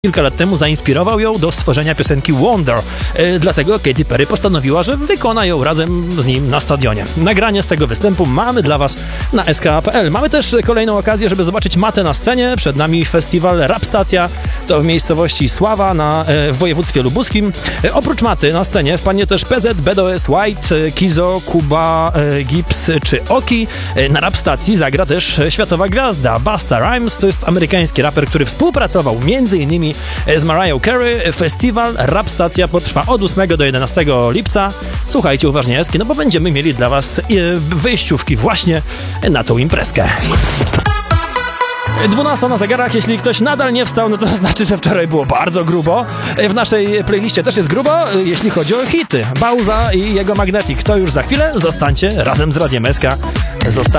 Kilka lat temu zainspirował ją do stworzenia piosenki Wonder. Dlatego Katy Perry postanowiła, że wykona ją razem z nim na stadionie. Nagranie z tego występu mamy dla Was na sk.pl. Mamy też kolejną okazję, żeby zobaczyć Matę na scenie. Przed nami festiwal Rap Stacja. To w miejscowości Sława w województwie lubuskim. Oprócz Maty na scenie wpadnie też PZ, BDOS, White, Kizo, Kuba, Gibbs czy Oki. Na Rap Stacji zagra też światowa gwiazda Busta Rhymes. To jest amerykański raper, który współpracował m.in. z Mariah Carey. Festiwal Rap Stacja potrwa od 8 do 11 lipca. Słuchajcie uważnie Eski, no bo będziemy mieli dla Was wyjściówki właśnie na tą imprezkę. 12 na zegarach, jeśli ktoś nadal nie wstał, no to znaczy, że wczoraj było bardzo grubo. W naszej playliście też jest grubo, jeśli chodzi o hity. Bauza i jego Magnetic. To już za chwilę. Zostańcie razem z Radiem SK.